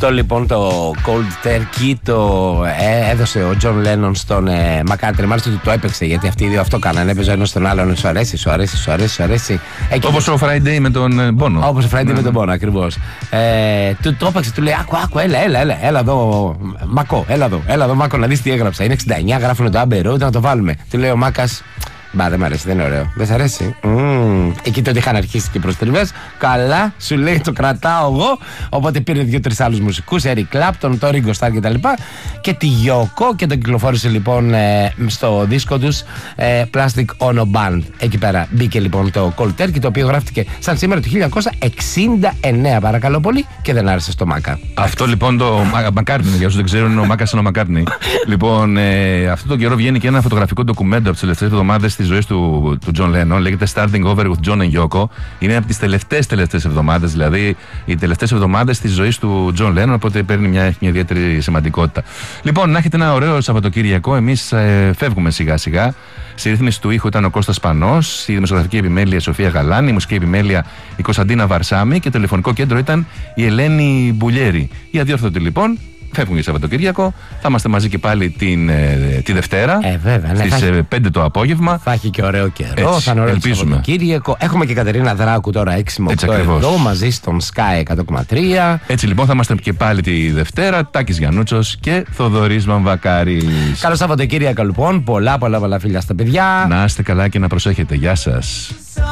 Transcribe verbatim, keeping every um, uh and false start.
Αυτό λοιπόν το Cold Turkey το ε, έδωσε ο Τζον Λένον στον ε, Μακάρτνι. Μάλιστα του το έπαιξε, γιατί αυτοί οι δύο αυτό κάνανε. Έπαιζε ένα στον άλλον, σου αρέσει, σου αρέσει, σου αρέσει, σου αρέσει. Όπως ο Friday με τον Bono. Όπως ο Friday ναι, με τον Bono, ακριβώς. Ε, του το έπαιξε, του λέει: Άκου, άκου, έλα, έλα, έλα, έλα εδώ, Μακό, έλα εδώ, έλα εδώ, Μάκο, να δεις τι έγραψα. Είναι εξήντα εννιά, γράφουνε το Abbey Road, να το βάλουμε. Του λέει ο Μάκας: Μπα, δεν μ' αρέσει, δεν είναι ωραίο. Δεν σ' αρέσει. Mm. Εκεί τότε είχαν αρχίσει και οι προστριβές. Καλά, σου λέει, το κρατάω εγώ. Οπότε πήρε δύο-τρεις άλλους μουσικούς, Eric Clapton, το Ringo Starr κτλ. Και τη Yoko και τον κυκλοφόρησε λοιπόν ε, στο δίσκο τους ε, Plastic Ono Band. Εκεί πέρα μπήκε λοιπόν το Cold Turkey, το οποίο γράφτηκε σαν σήμερα το χίλια εννιακόσια εξήντα εννέα, παρακαλώ πολύ, και δεν άρεσε στο Μάκα. Αυτό λοιπόν το Μακάρτνι, για όσους δεν ξέρουν, είναι ο Μάκας είναι ο Μακάρτνι. Λοιπόν, ε, αυτό το καιρό βγαίνει και ένα φωτογραφικό ντοκουμέντο από τις τελευταίες εβδομάδες της ζωής του, του John Lennon. Λέγεται Starting Over with John and Yoko. Είναι από τις τελευταίες τελευταίες εβδομάδες, δηλαδή οι τελευταίες εβδομάδες της ζωής του John Lennon. Οπότε παίρνει μια, μια ιδιαίτερη σημαντικότητα. Λοιπόν, να έχετε ένα ωραίο Σαββατοκύριακο. Εμείς ε, φεύγουμε σιγά σιγά. Στη ρύθμιση του ήχου ήταν ο Κώστας Πανός, η δημοσιογραφική επιμέλεια η Σοφία Γαλάνη, η μουσική επιμέλεια η Κωνσταντίνα Βαρσάμη και το τηλεφωνικό κέντρο ήταν η Ελένη Μπουλιέρη. Οι αδιόρθωτοι λοιπόν φεύγουν για Σαββατοκύριακο. Θα είμαστε μαζί και πάλι την, ε, τη Δευτέρα. Ε, βέβαια, ναι, στις έχει... πέντε το απόγευμα. Θα έχει και ωραίο καιρό. Έτσι, θα είναι ωραίο ελπίζουμε. Σαββατοκύριακο. Έχουμε και Κατερίνα Δράκου τώρα έξι με οκτώ εδώ μαζί στον Sky εκατό κόμμα τρία. Έτσι λοιπόν θα είμαστε και πάλι τη Δευτέρα. Τάκης Γιαννούτσος και Θοδωρής Βαμβακάρης. Καλό Σαββατοκύριακο λοιπόν. Πολλά πολλά πολλά φιλιά στα παιδιά. Να είστε καλά και να προσέχετε. Γεια σας.